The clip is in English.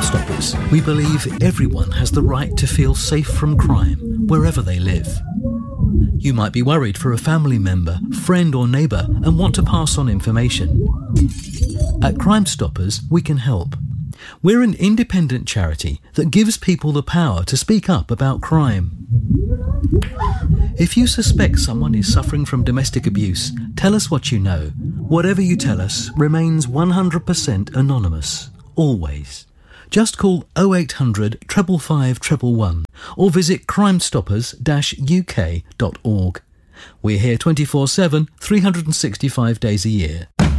Stoppers, we believe everyone has the right to feel safe from crime wherever they live. You might be worried for a family member, friend or neighbour and want to pass on information. At Crime Stoppers, we can help. We're an independent charity that gives people the power to speak up about crime. If you suspect someone is suffering from domestic abuse, tell us what you know. Whatever you tell us remains 100% anonymous, always. Just call 0800 555 111 or visit crimestoppers-uk.org. We're here 24/7, 365 days a year.